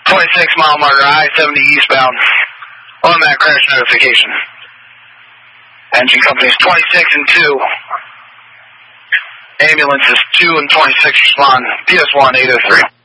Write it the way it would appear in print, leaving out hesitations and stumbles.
26 mile marker, I-70 eastbound. On that crash notification. Engine companies 26 and 2. Ambulances 2 and 26 respond. PS1 803.